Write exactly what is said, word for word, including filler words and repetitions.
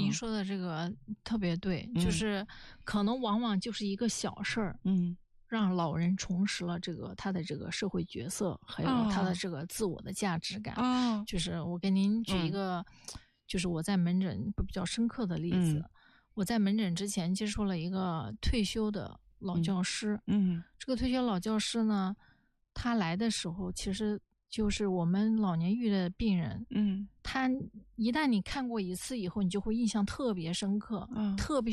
您说的这个特别对， 嗯、 就是可能往往就是一个小事儿， 嗯， 让老人重拾了这个他的这个社会角色，还有他的这个自我的价值感。 哦、 就是我给您举一个、嗯，就是我在门诊比较深刻的例子。嗯、我在门诊之前接触了一个退休的老教师， 嗯，嗯这个退休老教师呢，他来的时候其实就是我们老年遇的病人， 嗯， 他一旦你看过一次以后，你就会印象特别深刻， 嗯， 特别